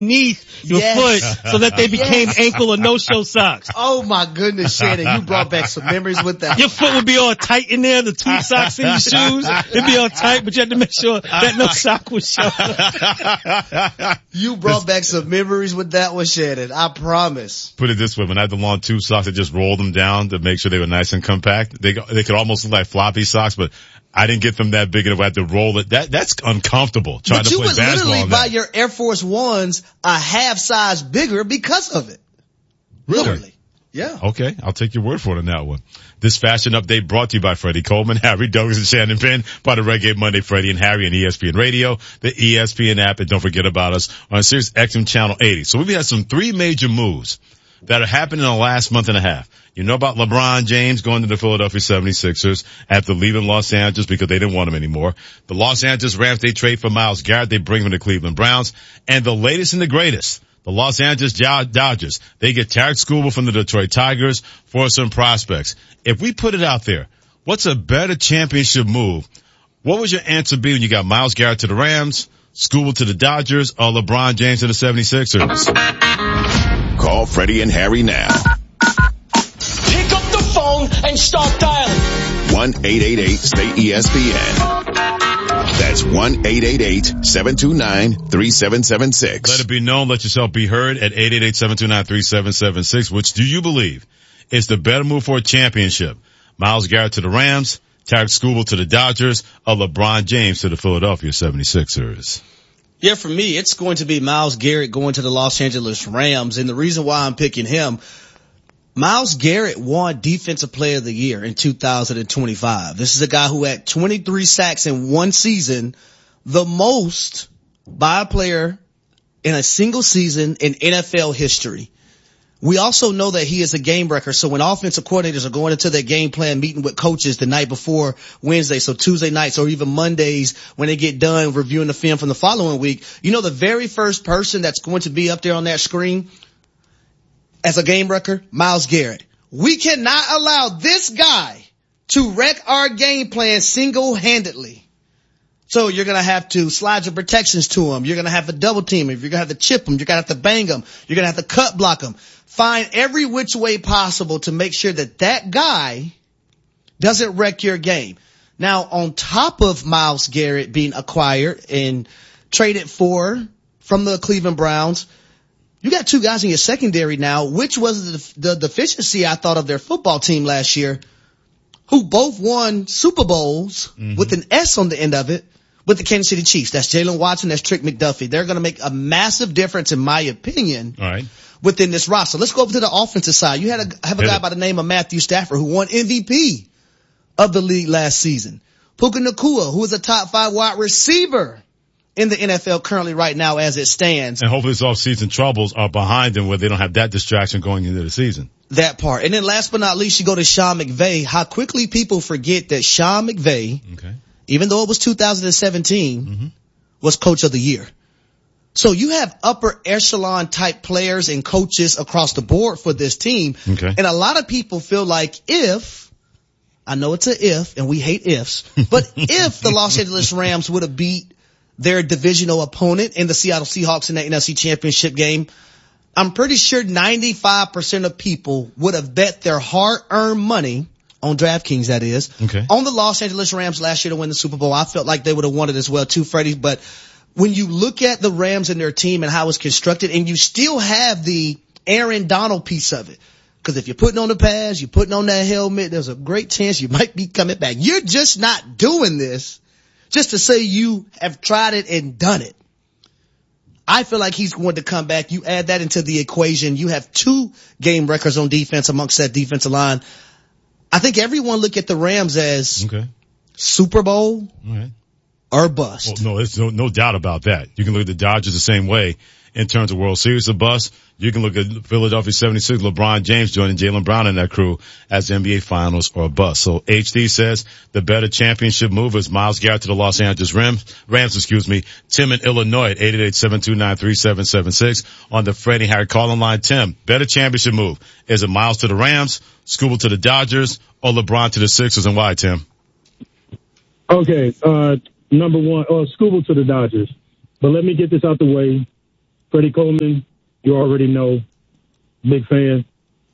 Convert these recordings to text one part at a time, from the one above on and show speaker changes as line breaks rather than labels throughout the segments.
underneath your foot so that they became ankle or no-show socks.
Oh my goodness, Shannon, you brought back some memories with that.
Your foot would be all tight in there, the tweed socks in your shoes. It'd be all tight, but you had to make sure that no sock was showing.
You brought back some memories with that one, Shannon. I promise.
Put it this way, when I had the long tube socks, I just rolled them down to make sure they were nice and compact. They could almost look like floppy socks, but I didn't get them that big enough. I had to roll it. That's uncomfortable trying to play basketball.
But you would literally buy your Air Force Ones a half size bigger because of it.
Really?
Literally. Yeah.
Okay. I'll take your word for it on that one. This fashion update brought to you by Freddie Coleman, Harry Douglas, and Shannon Penn, part of Reggae Monday, Freddie and Harry and ESPN Radio, the ESPN app, and don't forget about us on Sirius XM Channel 80. So we've had some 3 major moves that have happened in the last month and a half. You know about LeBron James going to the Philadelphia 76ers after leaving Los Angeles because they didn't want him anymore. The Los Angeles Rams, they trade for Myles Garrett. They bring him to Cleveland Browns. And the latest and the greatest, the Los Angeles Dodgers. They get Tarek Skubal from the Detroit Tigers for some prospects. If we put it out there, what's a better championship move? What would your answer be when you got Myles Garrett to the Rams, Skubal to the Dodgers, or LeBron James to the 76ers?
Call Freddie and Harry now.
Pick up the phone and start dialing.
1-888-SAY-ESPN. That's 1-888-729-3776.
Let it be known, let yourself be heard at 888-729-3776. Which do you believe is the better move for a championship? Myles Garrett to the Rams, Tarek Skubal to the Dodgers, or LeBron James to the Philadelphia 76ers?
Yeah, for me, it's going to be Myles Garrett going to the Los Angeles Rams. And the reason why I'm picking him, Myles Garrett won Defensive Player of the Year in 2025. This is a guy who had 23 sacks in one season, the most by a player in a single season in NFL history. We also know that he is a game wrecker. So when offensive coordinators are going into their game plan meeting with coaches the night before Wednesday, so Tuesday nights or even Mondays when they get done reviewing the film from the following week, you know the very first person that's going to be up there on that screen as a game wrecker? Myles Garrett. We cannot allow this guy to wreck our game plan single-handedly. So you're going to have to slide your protections to him. You're going to have to double team him. You're going to have to chip him. You're going to have to bang him. You're going to have to cut block him. Find every which way possible to make sure that that guy doesn't wreck your game. Now, on top of Myles Garrett being acquired and traded for from the Cleveland Browns, you got 2 guys in your secondary now, which was the deficiency I thought of their football team last year, who both won Super Bowls with an S on the end of it with the Kansas City Chiefs. That's Jalen Watson. That's Trick McDuffie. They're going to make a massive difference, in my opinion, within this roster. Let's go over to the offensive side. You have a guy by the name of Matthew Stafford who won MVP of the league last season. Puka Nacua, who is a top 5 wide receiver in the NFL currently right now as it stands.
And hopefully his off-season troubles are behind them where they don't have that distraction going into the season.
That part. And then last but not least, you go to Sean McVay. How quickly people forget that Sean McVay, even though it was 2017, was coach of the year. So you have upper echelon type players and coaches across the board for this team. And a lot of people feel like I know it's a if, and we hate ifs, but if the Los Angeles Rams would have beat their divisional opponent in the Seattle Seahawks in the NFC Championship game, I'm pretty sure 95% of people would have bet their hard-earned money on DraftKings, that is, on the Los Angeles Rams last year to win the Super Bowl. I felt like they would have won it as well too, Freddie. But when you look at the Rams and their team and how it's constructed, and you still have the Aaron Donald piece of it, because if you're putting on the pads, you're putting on that helmet, there's a great chance you might be coming back. You're just not doing this just to say you have tried it and done it. I feel like he's going to come back. You add that into the equation. You have 2 game records on defense amongst that defensive line. I think everyone look at the Rams as Super Bowl or bust.
Well, no, there's no doubt about that. You can look at the Dodgers the same way in terms of World Series or bust. You can look at Philadelphia 76, LeBron James joining Jaylen Brown in that crew as the NBA Finals or bust. So HD says the better championship move is Myles Garrett to the Los Angeles Rams, Tim in Illinois at 888-729-3776 on the Freddie Harry calling line. Tim, better championship move. Is it Myles to the Rams, Skubal to the Dodgers, or LeBron to the Sixers, and why, Tim?
Okay, number one, Skubal to the Dodgers. But let me get this out the way. Freddie Coleman, you already know, big fan.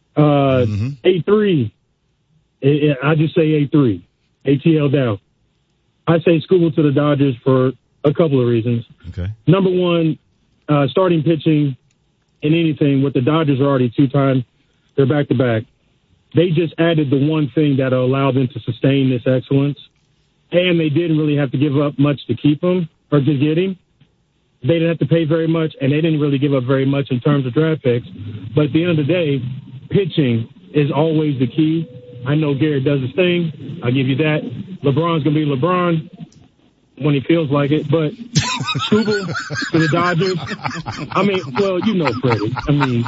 A3, I just say A3, ATL down. I say Skubal to the Dodgers for a couple of reasons.
Okay.
Number one, starting pitching in anything with the Dodgers are already 2-time. They're back-to-back. They just added the one thing that will allow them to sustain this excellence. And they didn't really have to give up much to keep him or to get him. They didn't have to pay very much, and they didn't really give up very much in terms of draft picks. But at the end of the day, pitching is always the key. I know Garrett does his thing. I'll give you that. LeBron's going to be LeBron when he feels like it. But Skubal to the Dodgers, I mean, well, you know Freddie. I mean,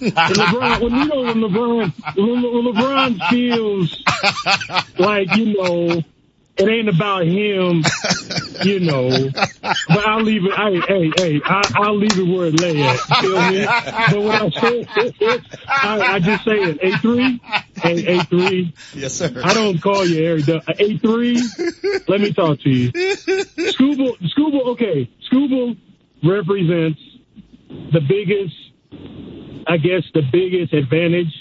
when LeBron feels like, you know, it ain't about him, you know, but I'll leave it, I'll leave it where it lay at, you feel me? But what I say, I just say it, A3,
Yes, sir.
I don't call you Eric, A3, let me talk to you. Skubal represents the biggest advantage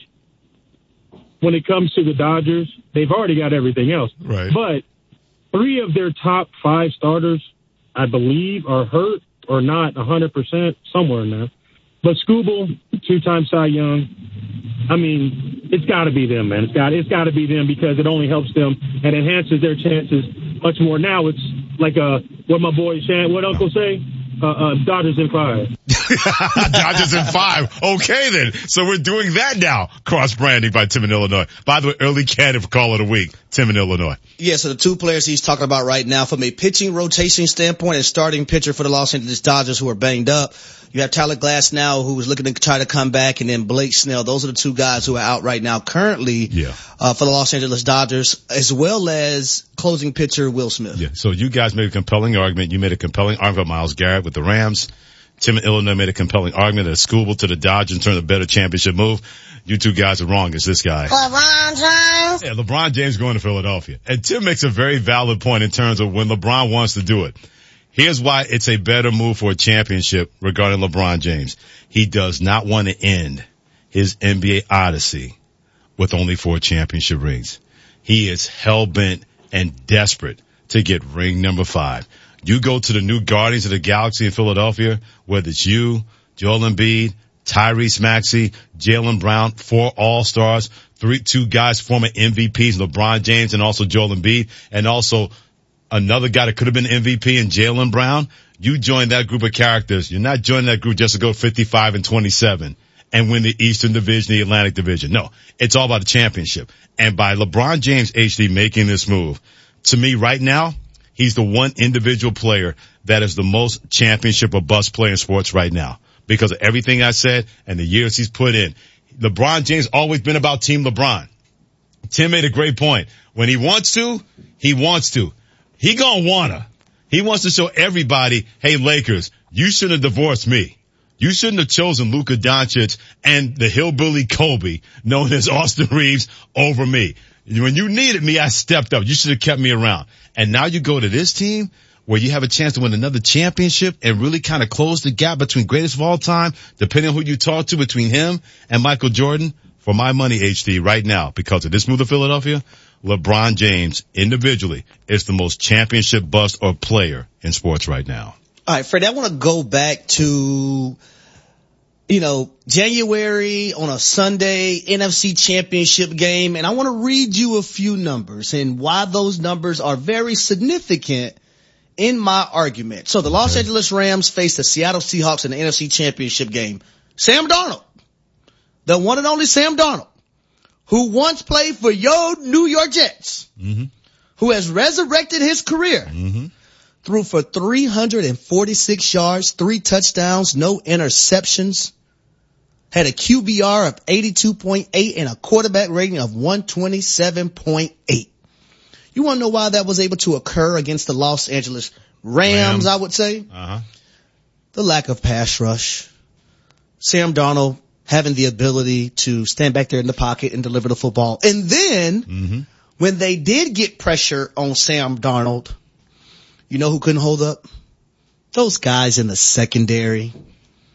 when it comes to the Dodgers. They've already got everything else.
Right.
But 3 of their top 5 starters, I believe, are hurt or not 100%, somewhere in there. But Skubal, 2-time Cy Young, I mean, it's got to be them, man. It's got to be them because it only helps them and enhances their chances much more. Now it's like what my boy what Uncle say? Dodgers in 5.
Dodgers in 5. Okay, then. So we're doing that now. Cross-branding by Tim in Illinois. By the way, early candidate for Call of the Week, Tim in Illinois.
Yeah, so the 2 players he's talking about right now from a pitching rotation standpoint and starting pitcher for the Los Angeles Dodgers who are banged up. You have Tyler Glasnow, who is looking to try to come back, and then Blake Snell. Those are the 2 guys who are out right now currently for the Los Angeles Dodgers, as well as closing pitcher Will Smith.
Yeah, so you guys made a compelling argument. You made a compelling argument about Myles Garrett with the Rams. Tim in Illinois made a compelling argument that Skubal to the Dodgers in terms of a better championship move. You 2 guys are wrong. It's this guy.
LeBron James.
Yeah, LeBron James going to Philadelphia. And Tim makes a very valid point in terms of when LeBron wants to do it. Here's why it's a better move for a championship regarding LeBron James. He does not want to end his NBA odyssey with only 4 championship rings. He is hell-bent and desperate to get ring number 5. You go to the new Guardians of the Galaxy in Philadelphia, whether it's you, Joel Embiid, Tyrese Maxey, Jaylen Brown, 4 All-Stars, 2 guys former MVPs, LeBron James and also Joel Embiid, and also another guy that could have been MVP in Jaylen Brown. You join that group of characters. You're not joining that group just to go 55-27 and win the Eastern Division, the Atlantic Division. No, it's all about the championship. And by LeBron James HD making this move, to me right now, he's the one individual player that is the most championship or bust player in sports right now because of everything I said and the years he's put in. LeBron James always been about Team LeBron. Tim made a great point. When he wants to, he wants to. He gonna wanna. He wants to show everybody, hey Lakers, you shouldn't have divorced me. You shouldn't have chosen Luka Doncic and the hillbilly Kobe, known as Austin Reeves, over me. When you needed me, I stepped up. You should have kept me around. And now you go to this team where you have a chance to win another championship and really kind of close the gap between greatest of all time, depending on who you talk to, between him and Michael Jordan. For my money, HD, right now, because of this move to Philadelphia, LeBron James individually is the most championship bust or player in sports right now.
All right, Freddie, I want to go back to, January on a Sunday NFC Championship game, and I want to read you a few numbers and why those numbers are very significant in my argument. So the Los Angeles Rams face the Seattle Seahawks in the NFC Championship game. Sam Darnold, the one and only Sam Darnold, who once played for your New York Jets, who has resurrected his career, threw for 346 yards, 3 touchdowns, no interceptions, had a QBR of 82.8 and a quarterback rating of 127.8. You want to know why that was able to occur against the Los Angeles Rams, I would say? The lack of pass rush. Sam Darnold having the ability to stand back there in the pocket and deliver the football. And then, when they did get pressure on Sam Darnold, you know who couldn't hold up? Those guys in the secondary.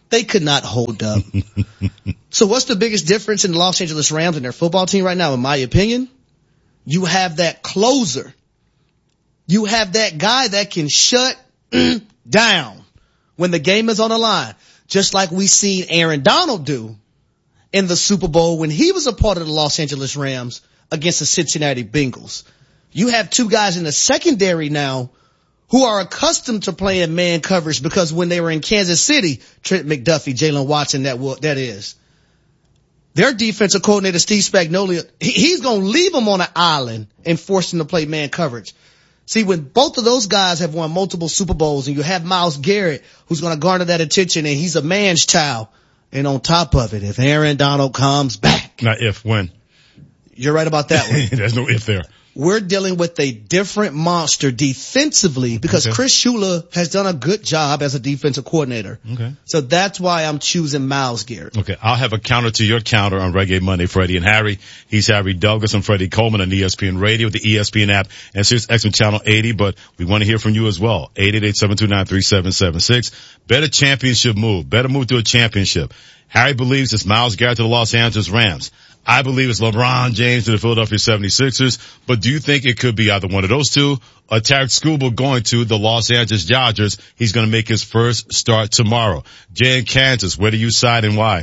They could not hold up. So what's the biggest difference in the Los Angeles Rams and their football team right now, in my opinion? You have that closer. You have that guy that can shut down when the game is on the line, just like we seen Aaron Donald do in the Super Bowl when he was a part of the Los Angeles Rams against the Cincinnati Bengals. You have two guys in the secondary now who are accustomed to playing man coverage because when they were in Kansas City, Trent McDuffie, Jalen Watson, that is. Their defensive coordinator, Steve Spagnuolo, he's going to leave them on an island and force them to play man coverage. See, when both of those guys have won multiple Super Bowls and you have Myles Garrett who's going to garner that attention and he's a man's child. And on top of it, if Aaron Donald comes back.
Not if, when.
You're right about that one.
There's no if there.
We're dealing with a different monster defensively because Chris Shula has done a good job as a defensive coordinator.
Okay.
So that's why I'm choosing Myles Garrett.
Okay. I'll have a counter to your counter on Reggae Monday, Freddie and Harry. He's Harry Douglas and Freddie Coleman on ESPN Radio, the ESPN app, and Sirius XM Channel 80. But we want to hear from you as well. 888-729-3776. Better championship move. Better move to a championship. Harry believes it's Myles Garrett to the Los Angeles Rams. I believe it's LeBron James to the Philadelphia 76ers, but do you think it could be either one of those two or Tarek Skubal going to the Los Angeles Dodgers? He's going to make his first start tomorrow. Jay in Kansas, where do you side and why?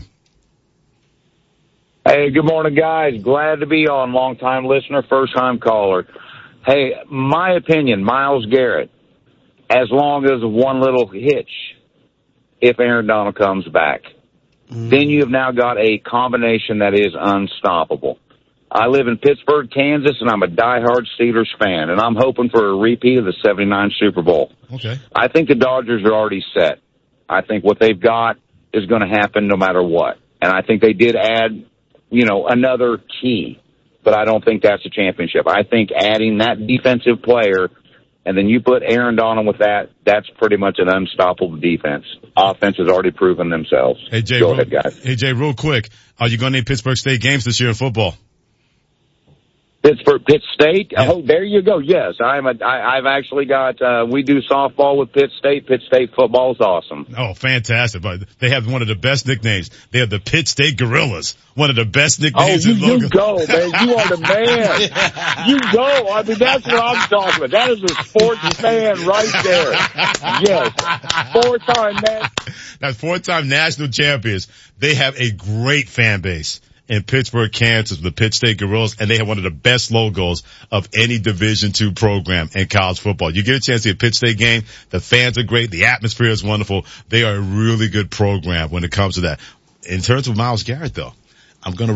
Hey, good morning, guys. Glad to be on. Long-time listener, first-time caller. Hey, my opinion, Myles Garrett, as long as one little hitch, if Aaron Donald comes back. Then you have now got a combination that is unstoppable. I live in Pittsburgh, Kansas, and I'm a diehard Steelers fan, and I'm hoping for a repeat of the '79 Super Bowl.
Okay.
I think the Dodgers are already set. I think what they've got is going to happen no matter what. And I think they did add, another key, but I don't think that's a championship. I think adding that defensive player and then you put Aaron Donald with that, that's pretty much an unstoppable defense. Offense has already proven themselves.
Hey, Jay,
Go ahead, guys.
Hey, Jay, real quick. Are you going to need Pittsburgh State games this year in football?
Pitt State?
Yeah.
Oh, there you go. Yes, I've actually got, we do softball with Pitt State. Pitt State football is awesome.
Oh, fantastic. But they have one of the best nicknames. They have the Pitt State Gorillas. One of the best nicknames.
Oh, you go, man. You are the man. You go. I mean, that's what I'm talking about. That is a sports fan right there. Yes. 4-time man.
That's 4-time national champions. They have a great fan base in Pittsburgh, Kansas, the Pitt State Gorillas, and they have one of the best logos of any Division II program in college football. You get a chance to see a Pitt State game. The fans are great. The atmosphere is wonderful. They are a really good program when it comes to that. In terms of Myles Garrett, though, I'm going to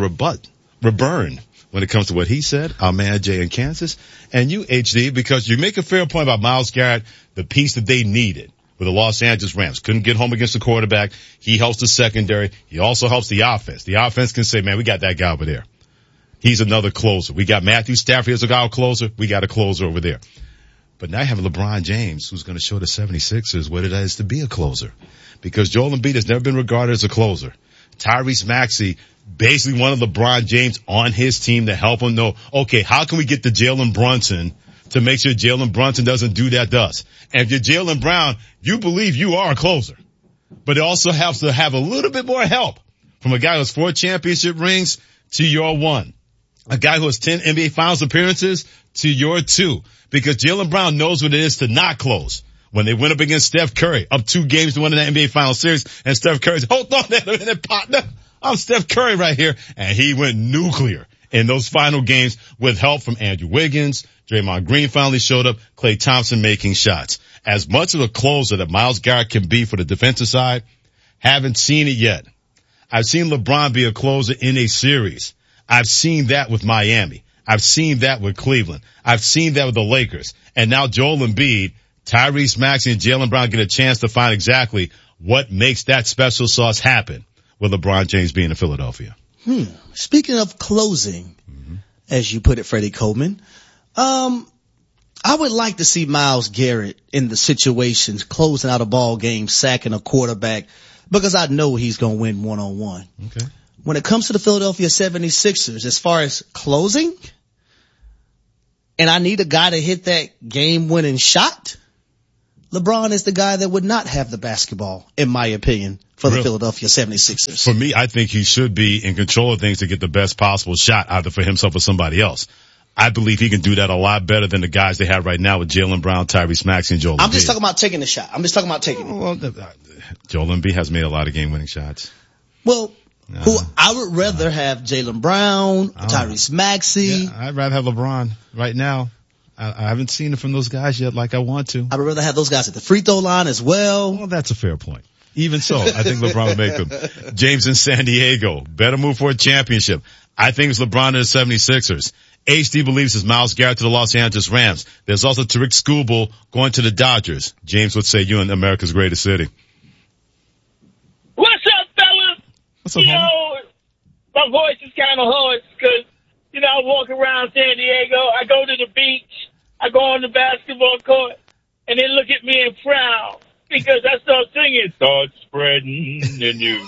reburn when it comes to what he said, our man Jay in Kansas, and you, HD, because you make a fair point about Myles Garrett, the piece that they needed with the Los Angeles Rams. Couldn't get home against the quarterback. He helps the secondary. He also helps the offense. The offense can say, man, we got that guy over there. He's another closer. We got Matthew Stafford as a guy closer. We got a closer over there. But now you have LeBron James, who's going to show the 76ers what it is to be a closer. Because Joel Embiid has never been regarded as a closer. Tyrese Maxey, basically one of LeBron James on his team to help him know, okay, how can we get to Jalen Brunson to make sure Jalen Brunson doesn't do that to us? And if you're Jaylen Brown, you believe you are a closer. But it also has to have a little bit more help from a guy who has 4 championship rings to your 1. A guy who has 10 NBA Finals appearances to your 2. Because Jaylen Brown knows what it is to not close. When they went up against Steph Curry, up 2 games to win in the NBA Finals series, and Steph Curry said, hold on a minute, partner. I'm Steph Curry right here. And he went nuclear in those final games with help from Andrew Wiggins. Draymond Green finally showed up. Klay Thompson making shots. As much of a closer that Myles Garrett can be for the defensive side, haven't seen it yet. I've seen LeBron be a closer in a series. I've seen that with Miami. I've seen that with Cleveland. I've seen that with the Lakers. And now Joel Embiid, Tyrese Maxey, and Jaylen Brown get a chance to find exactly what makes that special sauce happen with LeBron James being in Philadelphia.
Speaking of closing, as you put it, Freddie Coleman, I would like to see Myles Garrett in the situations closing out a ball game, sacking a quarterback, because I know he's going to win one-on-one.
Okay.
When it comes to the Philadelphia 76ers, as far as closing, and I need a guy to hit that game-winning shot, LeBron is the guy that would not have the basketball, in my opinion, for the
Really?
Philadelphia 76ers.
For me, I think he should be in control of things to get the best possible shot, either for himself or somebody else. I believe he can do that a lot better than the guys they have right now with Jaylen Brown, Tyrese Maxey, and Joel Embiid.
I'm just talking about taking the shot. I'm just talking about taking it.
Well, Joel Embiid has made a lot of game-winning shots.
Well, who I would rather have Jaylen Brown, Tyrese Maxey.
Yeah, I'd rather have LeBron right now. I haven't seen it from those guys yet like I want to.
I would rather have those guys at the free throw line as well.
Well, that's a fair point. Even so, I think LeBron would make them. James in San Diego, better move for a championship. I think it's LeBron and the 76ers. HD believes it's Myles Garrett to the Los Angeles Rams. There's also Tariq Skubal going to the Dodgers. James would say you in America's greatest city.
What's up, fellas?
What's up, homie?
My voice is kind of hoarse because, I walk around San Diego. I go to the beach. I go on the basketball court, and they look at me and frown because I start singing, start spreading the news.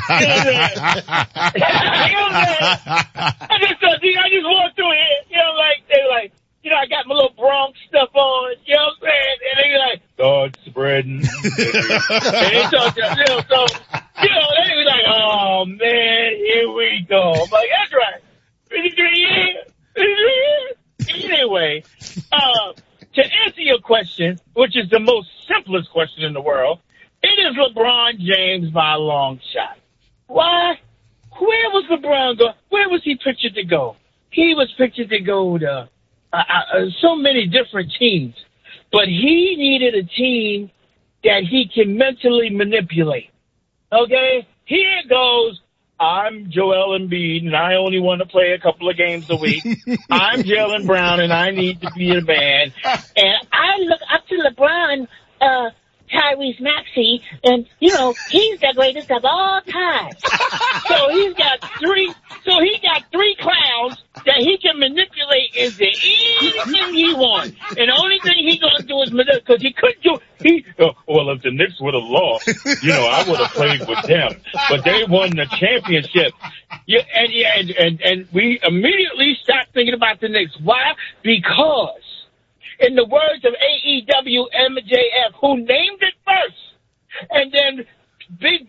I just walk through here, they're like, I got my little Bronx stuff on, you know what I'm saying? And they like, start spreading the news. And they start, they be like, oh man, here we go. I'm like, that's right. 53 years. Anyway, to answer your question, which is the most simplest question in the world, it is LeBron James by a long shot. Why? Where was LeBron go? Where was he pictured to go? He was pictured to go to so many different teams, but he needed a team that he can mentally manipulate. Okay? Here goes. I'm Joel Embiid, and I only want to play a couple of games a week. I'm Jaylen Brown, and I need to be a man. And I look up to LeBron, Tyrese Maxey, and, he's the greatest of all time. So he got three clowns that he can manipulate into anything he wants. And the only thing he's going to do is manipulate, because he couldn't do, well, if the Knicks would have lost, I would have played with them. But they won the championship. And we immediately stopped thinking about the Knicks. Why? Because, in the words of AEW MJF, who named it first, and then Big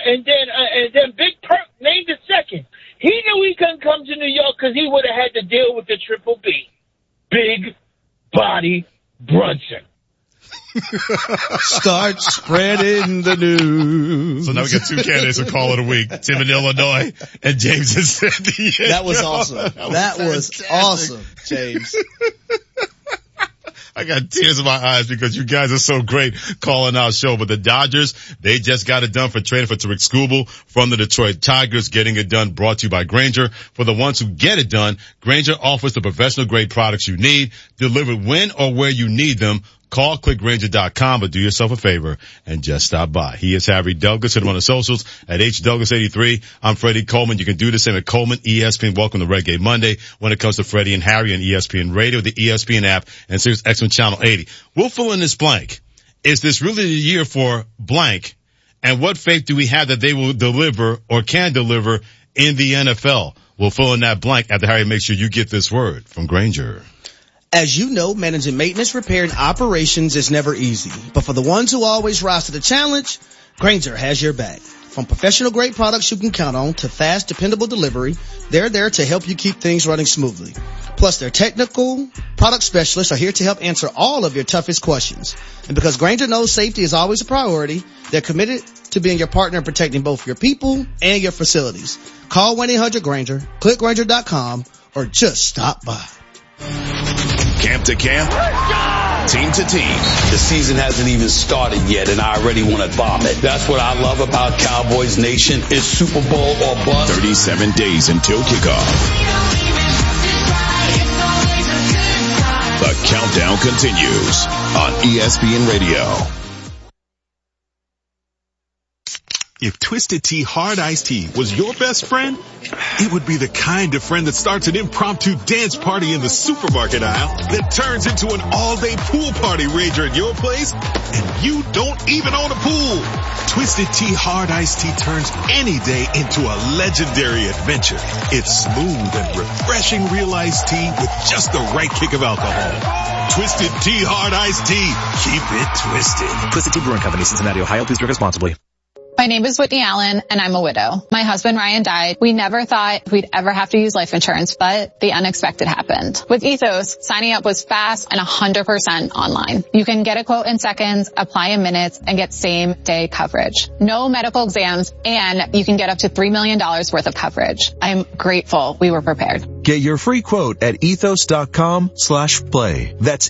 Perk named it second. He knew he couldn't come to New York because he would have had to deal with the Triple B. Big Body Brunson.
Start spreading the news.
So now we got two candidates for Call of the Week. Tim in Illinois and James in San Diego.
That was awesome. That was awesome, James.
I got tears in my eyes because you guys are so great calling our show. But the Dodgers, they just got it done for trading for Tariq Skubal from the Detroit Tigers. Getting it done brought to you by Grainger. For the ones who get it done, Grainger offers the professional grade products you need, delivered when or where you need them. Call clickgrainger.com, but do yourself a favor and just stop by. He is Harry Douglas. Hit him on the socials at HDouglas83. I'm Freddie Coleman. You can do the same at Coleman ESPN. Welcome to Reggae Monday. When it comes to Freddie and Harry on ESPN Radio, the ESPN app, and Sirius XM Channel 80. We'll fill in this blank. Is this really the year for blank? And what faith do we have that they will deliver or can deliver in the NFL? We'll fill in that blank after Harry makes sure you get this word from Grainger.
As you know, managing maintenance, repair, and operations is never easy. But for the ones who always rise to the challenge, Grainger has your back. From professional-grade products you can count on to fast, dependable delivery, they're there to help you keep things running smoothly. Plus, their technical product specialists are here to help answer all of your toughest questions. And because Grainger knows safety is always a priority, they're committed to being your partner in protecting both your people and your facilities. Call 1-800-GRAINGER, click Grainger.com, or just stop by.
Camp to camp, team to team.
The season hasn't even started yet, and I already want to vomit. That's what I love about Cowboys Nation. It's Super Bowl or bust.
37 days until kickoff. The countdown continues on ESPN Radio.
If Twisted Tea Hard Iced Tea was your best friend, it would be the kind of friend that starts an impromptu dance party in the supermarket aisle that turns into an all-day pool party rager at your place, and you don't even own a pool. Twisted Tea Hard Iced Tea turns any day into a legendary adventure. It's smooth and refreshing real iced tea with just the right kick of alcohol. Twisted Tea Hard Iced Tea. Keep it twisted.
Twisted Tea Brewing Company, Cincinnati, Ohio. Please drink responsibly.
My name is Whitney Allen, and I'm a widow. My husband, Ryan, died. We never thought we'd ever have to use life insurance, but the unexpected happened. With Ethos, signing up was fast and 100% online. You can get a quote in seconds, apply in minutes, and get same-day coverage. No medical exams, and you can get up to $3 million worth of coverage. I'm grateful we were prepared.
Get your free quote at ethos.com/play. That's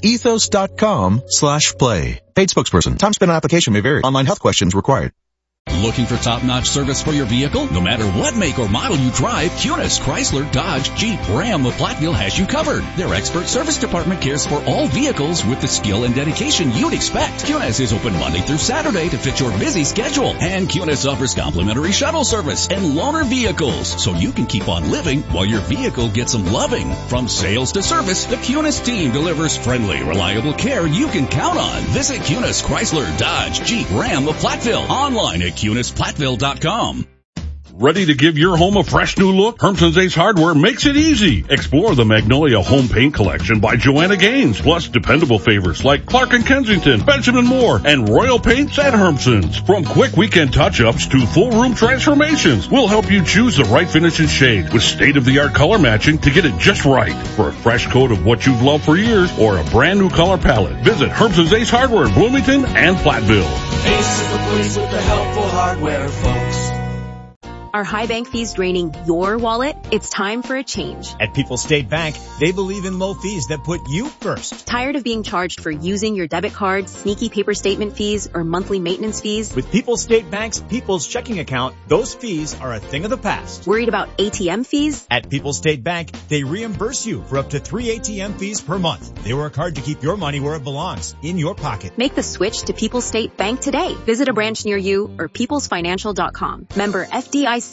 ethos.com/play. Paid spokesperson. Time spent on application may vary. Online health questions required.
Looking for top-notch service for your vehicle? No matter what make or model you drive, Cunis, Chrysler, Dodge, Jeep, Ram, or Platteville has you covered. Their expert service department cares for all vehicles with the skill and dedication you'd expect. Cunis is open Monday through Saturday to fit your busy schedule. And Cunis offers complimentary shuttle service and loaner vehicles, so you can keep on living while your vehicle gets some loving. From sales to service, the Cunis team delivers friendly, reliable care you can count on. Visit Cunis, Chrysler, Dodge, Jeep, Ram, or Platteville online at CunisPlatteville.com.
Ready to give your home a fresh new look? Hermson's Ace Hardware makes it easy. Explore the Magnolia Home Paint Collection by Joanna Gaines, plus dependable favorites like Clark & Kensington, Benjamin Moore, and Royal Paints at Hermson's. From quick weekend touch-ups to full room transformations, we'll help you choose the right finish and shade with state-of-the-art color matching to get it just right. For a fresh coat of what you've loved for years or a brand new color palette, visit Hermson's Ace Hardware in Bloomington and Platteville.
Ace is the place with the helpful hardware, folks.
Are high bank fees draining your wallet? It's time for a change.
At People's State Bank, they believe in low fees that put you first.
Tired of being charged for using your debit card, sneaky paper statement fees, or monthly maintenance fees?
With People's State Bank's People's Checking Account, those fees are a thing of the past.
Worried about ATM fees?
At People's State Bank, they reimburse you for up to 3 ATM fees per month. They work hard to keep your money where it belongs, in your pocket.
Make the switch to People's State Bank today. Visit a branch near you or peoplesfinancial.com. Member FDIC.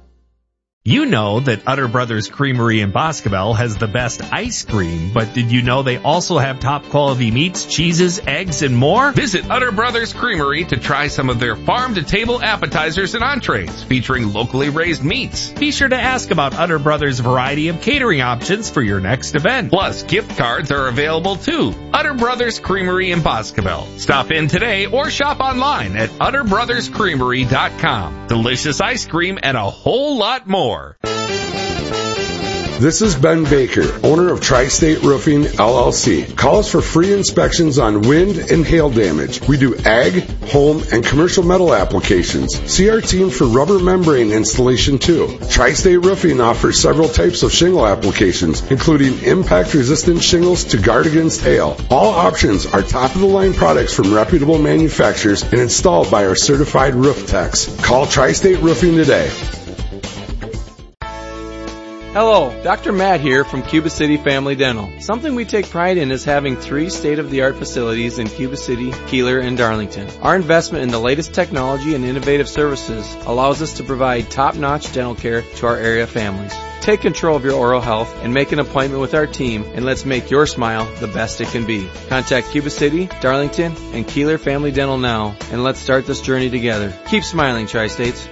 You know that Utter Brothers Creamery in Boscobel has the best ice cream, but did you know they also have top quality meats, cheeses, eggs, and more?
Visit Utter Brothers Creamery to try some of their farm-to-table appetizers and entrees featuring locally raised meats.
Be sure to ask about Utter Brothers' variety of catering options for your next event.
Plus, gift cards are available too. Utter Brothers Creamery in Boscobel. Stop in today or shop online at utterbrotherscreamery.com. Delicious ice cream and a whole lot more.
This is Ben Baker, owner of Tri-State Roofing, LLC. Call us for free inspections on wind and hail damage. We do ag, home, and commercial metal applications. See our team for rubber membrane installation too. Tri-State Roofing offers several types of shingle applications, including impact-resistant shingles to guard against hail. All options are top-of-the-line products from reputable manufacturers and installed by our certified roof techs. Call Tri-State Roofing today.
Hello, Dr. Matt here from Cuba City Family Dental. Something we take pride in is having 3 state-of-the-art facilities in Cuba City, Keeler, and Darlington. Our investment in the latest technology and innovative services allows us to provide top-notch dental care to our area families. Take control of your oral health and make an appointment with our team, and let's make your smile the best it can be. Contact Cuba City, Darlington, and Keeler Family Dental now, and let's start this journey together. Keep smiling, Tri-States.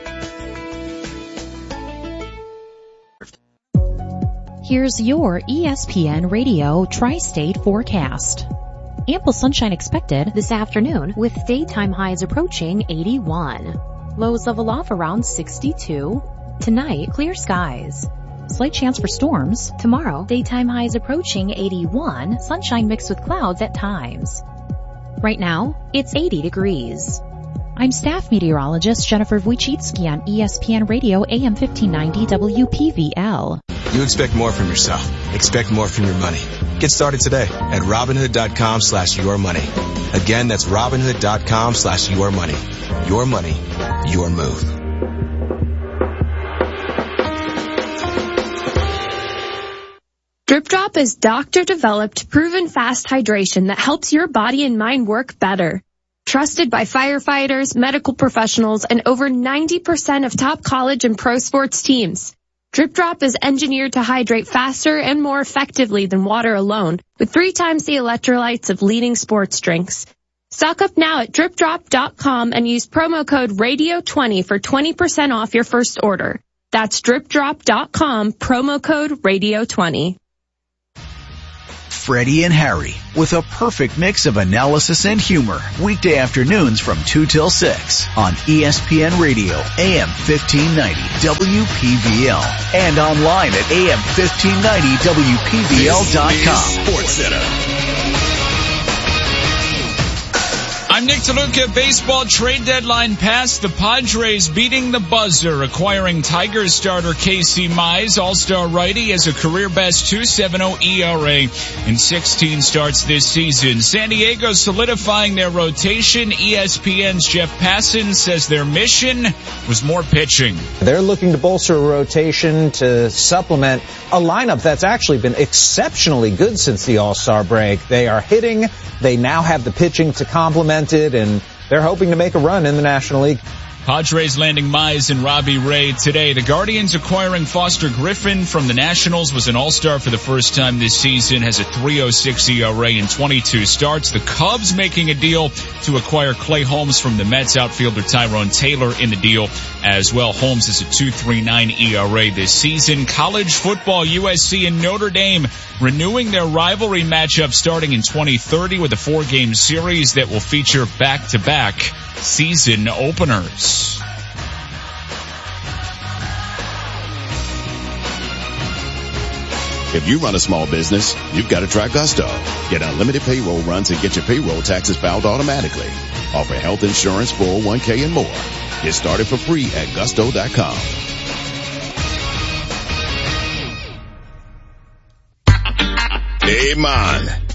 Here's your ESPN Radio Tri-State forecast. Ample sunshine expected this afternoon with daytime highs approaching 81. Lows level off around 62. Tonight, clear skies. Slight chance for storms. Tomorrow, daytime highs approaching 81. Sunshine mixed with clouds at times. Right now, it's 80 degrees. I'm staff meteorologist Jennifer Wojcicki on ESPN Radio AM 1590 WPVL.
You expect more from yourself. Expect more from your money. Get started today at Robinhood.com/yourmoney. Again, that's Robinhood.com/yourmoney. Your money, your move.
Drip Drop is doctor-developed, proven fast hydration that helps your body and mind work better. Trusted by firefighters, medical professionals, and over 90% of top college and pro sports teams. Drip Drop is engineered to hydrate faster and more effectively than water alone, with 3 times the electrolytes of leading sports drinks. Stock up now at dripdrop.com and use promo code RADIO20 for 20% off your first order. That's dripdrop.com, promo code RADIO20.
Freddie and Harry, with a perfect mix of analysis and humor. Weekday afternoons from 2 till 6 on ESPN Radio, AM 1590, WPVL. And online at AM1590WPVL.com.
Sports Center.
I'm Nick DeLuca. Baseball trade deadline passed. The Padres beating the buzzer, acquiring Tigers starter Casey Mize. All-star righty has a career-best 2.70 ERA in 16 starts this season. San Diego solidifying their rotation. ESPN's Jeff Passan says their mission was more pitching.
They're looking to bolster a rotation to supplement a lineup that's actually been exceptionally good since the All-Star break. They are hitting. They now have the pitching to complement it, and they're hoping to make a run in the National League.
Padres landing Mize and Robbie Ray today. The Guardians acquiring Foster Griffin from the Nationals, was an all-star for the first time this season, has a 3.06 ERA in 22 starts. The Cubs making a deal to acquire Clay Holmes from the Mets. Outfielder Tyrone Taylor in the deal as well. Holmes has a 2.39 ERA this season. College football, USC and Notre Dame renewing their rivalry matchup starting in 2030 with a 4-game series that will feature back-to-back season openers.
If you run a small business, you've got to try Gusto. Get unlimited payroll runs and get your payroll taxes filed automatically. Offer health insurance, 401k, and more. Get started for free at gusto.com. Hey man,